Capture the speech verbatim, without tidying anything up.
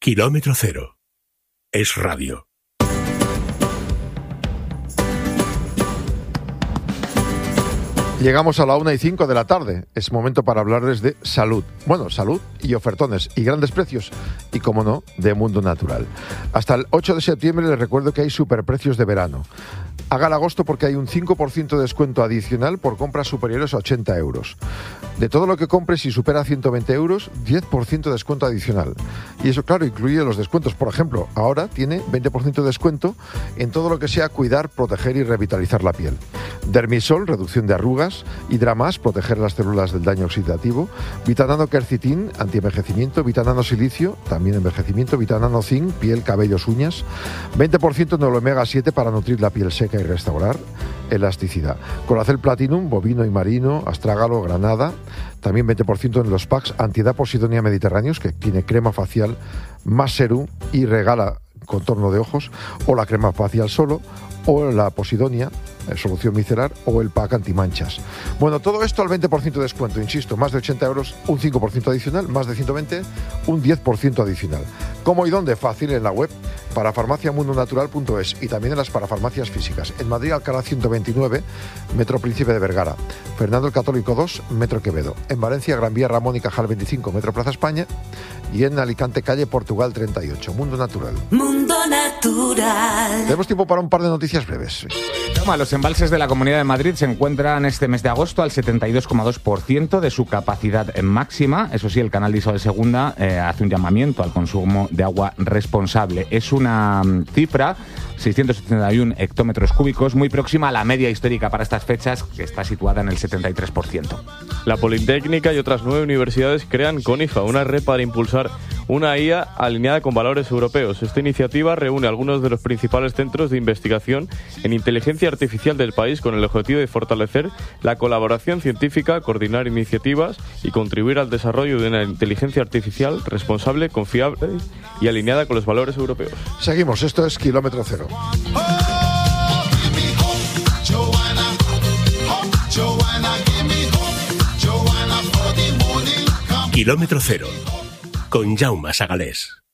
Kilómetro cero. Es radio. Llegamos a la una y cinco de la tarde. Es momento para hablarles de salud. Bueno, salud y ofertones y grandes precios. Y, como no, de mundo natural. Hasta el ocho de septiembre les recuerdo que hay superprecios de verano. Haga el agosto porque hay un cinco por ciento de descuento adicional por compras superiores a ochenta euros. De todo lo que compre, si supera ciento veinte euros, diez por ciento de descuento adicional. Y eso, claro, incluye los descuentos. Por ejemplo, ahora tiene veinte por ciento de descuento en todo lo que sea cuidar, proteger y revitalizar la piel. Dermisol, reducción de arrugas. Hidramas, proteger las células del daño oxidativo. Vitanano quercitín, antienvejecimiento. Vitanano silicio, también envejecimiento. Vitanano zinc, piel, cabellos, uñas. veinte por ciento en el omega siete para nutrir la piel seca y restaurar elasticidad. Colacel Platinum, bovino y marino, astrágalo, granada. También veinte por ciento en los packs Antiedad Posidonia Mediterráneos, que tiene crema facial más serum y regala contorno de ojos, o la crema facial solo, o la Posidonia, solución micelar, o el pack antimanchas. Bueno, todo esto al veinte por ciento de descuento, insisto, más de ochenta euros, un cinco por ciento adicional, más de ciento veinte, un diez por ciento adicional. ¿Cómo y dónde? Fácil, en la web parafarmaciamundonatural punto es y también en las parafarmacias físicas. En Madrid, Alcalá ciento veintinueve, Metro Príncipe de Vergara. Fernando el Católico dos, Metro Quevedo. En Valencia, Gran Vía Ramón y Cajal veinticinco, Metro Plaza España. Y en Alicante, calle Portugal treinta y ocho. Mundo Natural. Mundo Natural. Tenemos tiempo para un par de noticias breves. Toma, los embalses de la Comunidad de Madrid se encuentran este mes de agosto al setenta y dos coma dos por ciento de su capacidad máxima. Eso sí, el canal de Isabel segunda eh, hace un llamamiento al consumo de agua responsable. Es una um, cifra, seiscientos setenta y uno hectómetros cúbicos, muy próxima a la media histórica para estas fechas, que está situada en el setenta y tres por ciento. La Politécnica y otras nueve universidades crean CONIFA, una red para impulsar una I A alineada con valores europeos. Esta iniciativa reúne algunos de los principales centros de investigación en inteligencia artificial del país con el objetivo de fortalecer la colaboración científica, coordinar iniciativas y contribuir al desarrollo de una inteligencia artificial responsable, confiable y alineada con los valores europeos. Seguimos, esto es Kilómetro Cero. Kilómetro Cero, con Jaume Sagalés.